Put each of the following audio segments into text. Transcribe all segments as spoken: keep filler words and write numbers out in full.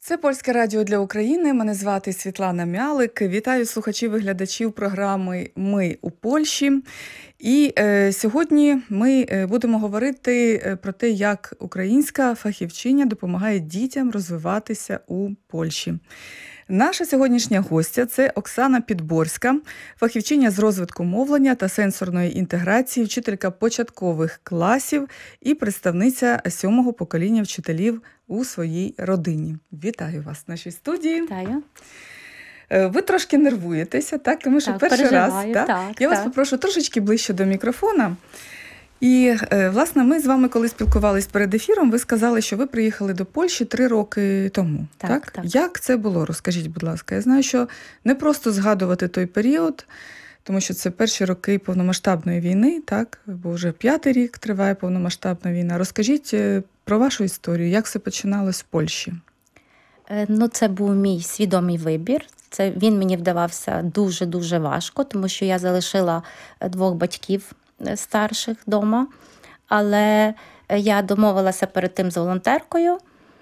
Це Польське радіо для України. Мене звати Світлана Мялик. Вітаю слухачів і глядачів програми «Ми у Польщі». І е, сьогодні ми е, будемо говорити е, про те, як українська фахівчиня допомагає дітям розвиватися у Польщі. Наша сьогоднішня гостя – це Оксана Підборська, фахівчиня з розвитку мовлення та сенсорної інтеграції, вчителька початкових класів і представниця сьомого покоління вчителів у своїй родині. Вітаю вас в нашій студії. Вітаю. Ви трошки нервуєтеся, так? Тому що так, перший раз. Так? Так? Так, Я так. вас попрошу трошечки ближче до мікрофона. І, власне, ми з вами, коли спілкувались перед ефіром, ви сказали, що ви приїхали до Польщі три роки тому. Так, так? так. Як це було? Розкажіть, будь ласка. Я знаю, що не просто згадувати той період, тому що це перші роки повномасштабної війни, так? Бо вже п'ятий рік триває повномасштабна війна. Розкажіть про вашу історію, як все починалось в Польщі? Ну, це був мій свідомий вибір. Це, він мені вдавався дуже-дуже важко, тому що я залишила двох батьків старших вдома. Але я домовилася перед тим з волонтеркою,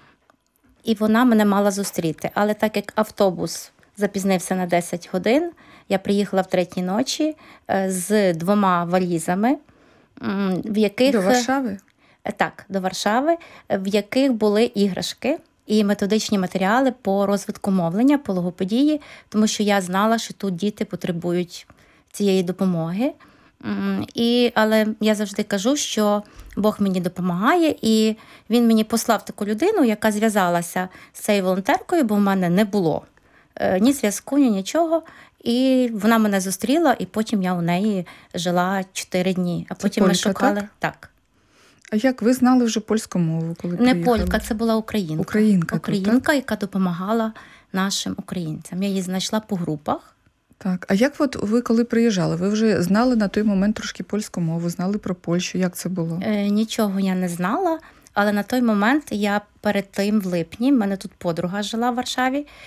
і вона мене мала зустріти. Але так як автобус запізнився на десять годин, я приїхала в третій ночі з двома валізами, в яких... До Варшави? Так, до Варшави, в яких були іграшки і методичні матеріали по розвитку мовлення, по логопедії, тому що я знала, що тут діти потребують цієї допомоги. І, але я завжди кажу, що Бог мені допомагає, і він мені послав таку людину, яка зв'язалася з цією волонтеркою, бо в мене не було ні зв'язку, ні нічого. І вона мене зустріла, і потім я у неї жила чотири дні. А потім Полька, ми шукали... Так? Так. А як ви знали вже польську мову, коли Не приїхали? полька, це була українка. Українка, Українка, тут, так? яка допомагала нашим українцям. Я її знайшла по групах. Так. А як от ви, коли приїжджали, ви вже знали на той момент трошки польську мову, знали про Польщу? Як це було? Е, нічого я не знала, але на той момент я перед тим в липні, в мене тут подруга жила в Варшаві,